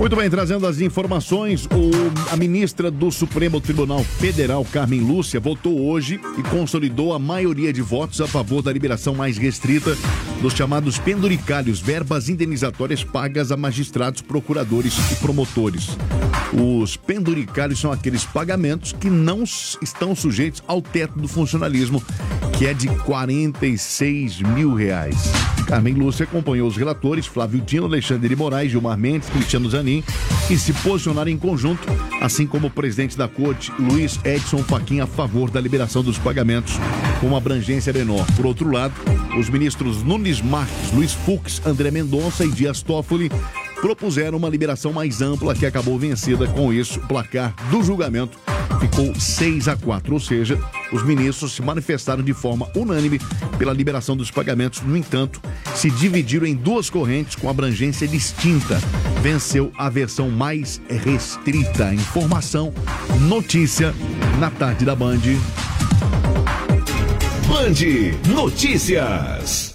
Muito bem, trazendo as informações, a ministra do Supremo Tribunal Federal, Carmen Lúcia, votou hoje e consolidou a maioria de votos a favor da liberação mais restrita dos chamados penduricalhos, verbas indenizatórias pagas a magistrados, procuradores e promotores. Os penduricalhos são aqueles pagamentos que não estão sujeitos ao teto do funcionalismo, que é de R$46 mil. Carmen Lúcia acompanhou os relatores Flávio Dino, Alexandre de Moraes, Gilmar Mendes, Cristiano Zanin, e se posicionaram em conjunto, assim como o presidente da Corte, Luiz Edson Fachin, a favor da liberação dos pagamentos com uma abrangência menor. Por outro lado, os ministros Nunes Marques, Luiz Fux, André Mendonça e Dias Toffoli propuseram uma liberação mais ampla, que acabou vencida. Com isso, o placar do julgamento ficou 6-4, ou seja, os ministros se manifestaram de forma unânime pela liberação dos pagamentos. No entanto, se dividiram em duas correntes com abrangência distinta. Venceu a versão mais restrita. Informação, notícia, na tarde da Band. Band Notícias.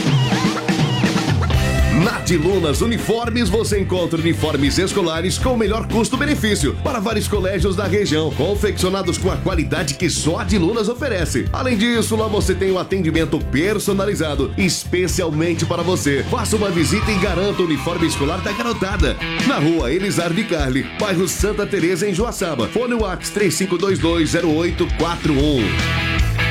Na de Lunas Uniformes você encontra uniformes escolares com o melhor custo-benefício para vários colégios da região, confeccionados com a qualidade que só a de Lunas oferece. Além disso, lá você tem um atendimento personalizado especialmente para você. Faça uma visita e garanta o uniforme escolar da garotada. Na rua Elisar de Carli, bairro Santa Teresa, em Joaçaba. Fone WhatsApp 35220841.